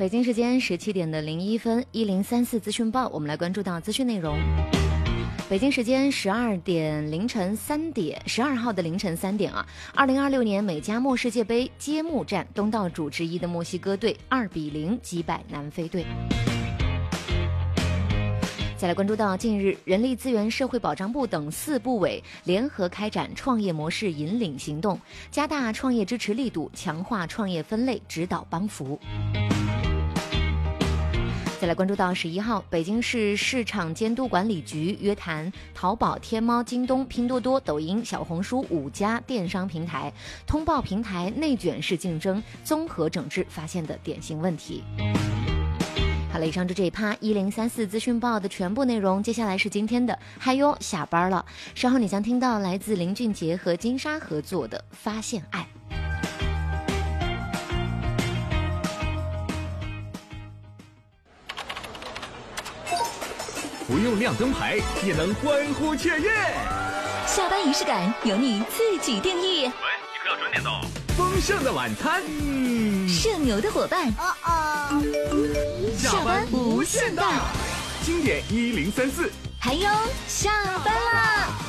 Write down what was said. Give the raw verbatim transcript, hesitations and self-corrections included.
北京时间十七点的零一分，一零三四资讯报，我们来关注到资讯内容。北京时间十二点凌晨三点，十二号的凌晨三点啊，二零二六年美加墨世界杯揭幕战，东道主之一的墨西哥队二比零击败南非队。再来关注到近日，人力资源社会保障部等四部委联合开展创业模式引领行动，加大创业支持力度，强化创业分类指导帮扶。再来关注到十一号，北京市市场监督管理局约谈淘宝、天猫、京东、拼多多、抖音、小红书五家电商平台，通报平台内卷式竞争，综合整治发现的典型问题。好了，以上就这一趴一零三四资讯报的全部内容，接下来是今天的嗨哟下班了。稍后你将听到来自林俊杰和金莎合作的《发现爱》。 不用亮灯牌也能欢呼雀跃， 下班仪式感由你自己定义。 喂，你可要准点到。丰盛的晚餐，嗯， 社牛的伙伴， 哦哦， 下班无限大，经典一零三四， 还有下班啦！